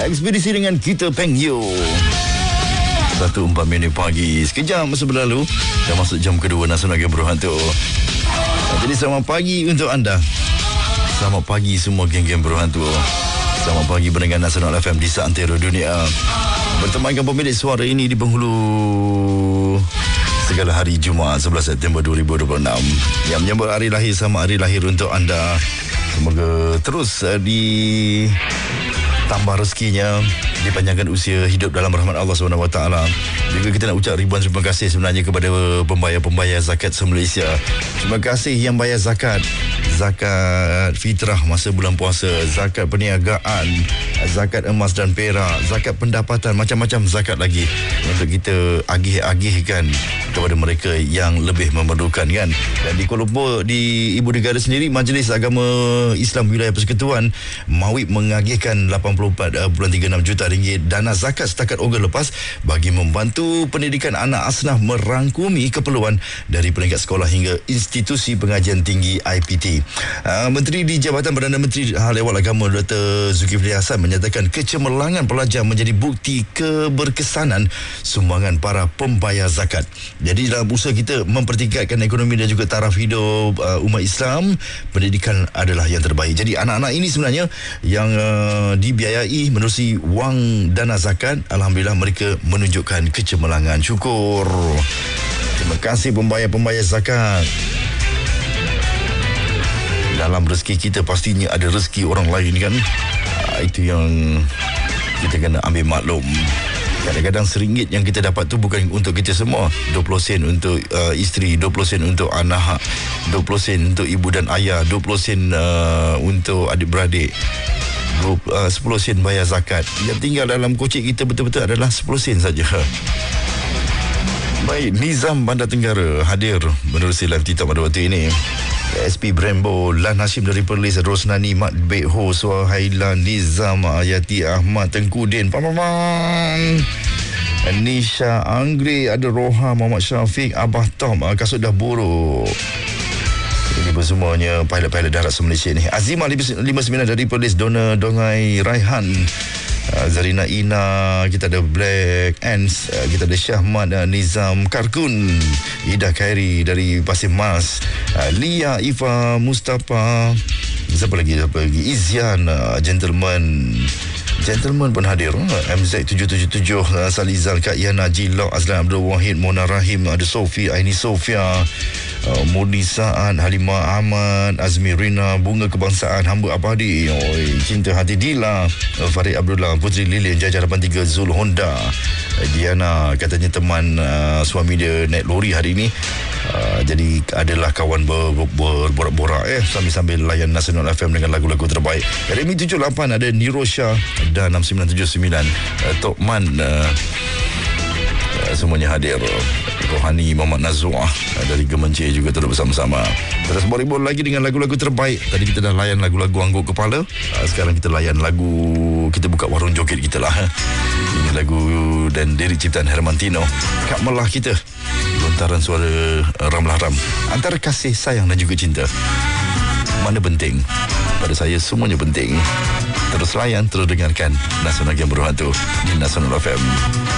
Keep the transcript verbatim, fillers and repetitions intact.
Ekspedisi dengan kita Peng Yu. Satu empat minit pagi. Sekejap masa berlalu dah masuk jam kedua Nasional Game Berhantu. Jadi selamat pagi untuk anda. Selamat pagi semua geng-geng berhantu. Selamat pagi pendengar Nasional F M di seantero dunia. Bertemankan pemilik suara ini di penghulu segala hari Jumaat sebelas September dua ribu dua puluh enam yang menyambut hari lahir sama hari lahir untuk anda. Semoga terus uh, di tambah rezekinya, dipanjangkan usia hidup dalam rahmat Allah subhanahu wa taala. Juga kita nak ucap ribuan terima kasih sebenarnya kepada pembayar-pembayar zakat se-Malaysia. Terima kasih yang bayar zakat, zakat fitrah masa bulan puasa, zakat perniagaan, zakat emas dan perak, zakat pendapatan, macam-macam zakat lagi untuk kita agih-agihkan kepada mereka yang lebih memerlukan, kan. Dan di Kuala Lumpur, di ibu negara sendiri, Majlis Agama Islam Wilayah Persekutuan Mawib mengagihkan lapan puluh empat perpuluhan tiga enam juta ringgit dana zakat setakat Ogos lepas bagi membantu pendidikan anak asnaf merangkumi keperluan dari peringkat sekolah hingga institusi pengajian tinggi I P T. Uh, Menteri di Jabatan Perdana Menteri Hal Ehwal Agama Doktor Zulkifli Hasan menyatakan kecemerlangan pelajar menjadi bukti keberkesanan sumbangan para pembayar zakat. Jadi dalam usaha kita mempertingkatkan ekonomi dan juga taraf hidup uh, umat Islam, pendidikan adalah yang terbaik. Jadi anak-anak ini sebenarnya yang uh, dibiayai menerusi wang dana zakat, alhamdulillah mereka menunjukkan kecemerlangan. Syukur. Terima kasih pembayar-pembayar zakat. Dalam rezeki kita pastinya ada rezeki orang lain, kan. uh, Itu yang kita kena ambil maklum. Kadang-kadang seringgit yang kita dapat tu bukan untuk kita semua. dua puluh sen untuk uh, isteri, dua puluh sen untuk anak, dua puluh sen untuk ibu dan ayah, dua puluh sen uh, untuk adik-beradik, uh, sepuluh sen bayar zakat. Yang tinggal dalam kocik kita betul-betul adalah sepuluh sen saja. Baik, Nizam Bandar Tenggara hadir menerusi live TikTok pada waktu ini. S P Brembo, Lan Hashim dari Perlis, Rosnani, Mat Bek Ho, Suhailan, Nizam, Ayati Ahmad, Tengku Din, Paman, Nisha Anggri, ada Roha, Muhammad Syafiq, Abah Tom, kasut dah buruk. Ini pun semuanya pilot-pilot darat se-Malaysia ni. Azimah lima puluh sembilan dari Perlis, Dona Dongai Raihan, Uh, Zarina Ina, kita ada Black Ants, uh, kita ada Syahmad, uh, Nizam Karkun, Ida Khairi dari Pasir Mas, uh, Lia Ifa Mustafa, siapa lagi, siapa lagi Izian, uh, Gentleman Gentleman pun hadir. M Z tujuh tujuh tujuh, uh, Salizal, Kak Yana, Jilok, Azlan Abdul Wahid, Mona Rahim, ada Sofi, Aini Sofia, uh, Murni Sa'ad, Halimah Ahmad, Azmi Rina, Bunga Kebangsaan, Hamba Abadi, Oi, Cinta Hati Dila, uh, Farid Abdullah, Putri Lilin, Jajar lapan tiga, Zul Honda, uh, Diana, katanya teman uh, suami dia naik lori hari ini. Uh, jadi adalah kawan berborak-borak ber, ber, eh sambil-sambil layan Nasional F M dengan lagu-lagu terbaik. Remy tujuh lapan, ada Nirosha dan enam sembilan tujuh sembilan, uh, Tokman, uh, uh, semuanya hadir. Rohani, Muhammad Nazwa uh, dari Gemencir juga turut bersama-sama. Terus beribul lagi dengan lagu-lagu terbaik. Tadi kita dah layan lagu-lagu angguk kepala, uh, sekarang kita layan lagu, kita buka warung joget kita lah. Ini lagu dan lirik ciptaan Hermantino, Kak Melah Kita, lontaran suara Ramlah Ram. Antara kasih, sayang dan juga cinta, mana penting? Pada saya semuanya penting. Terus layan, terus dengarkan Nasional Game Berhantu di Nasional F M.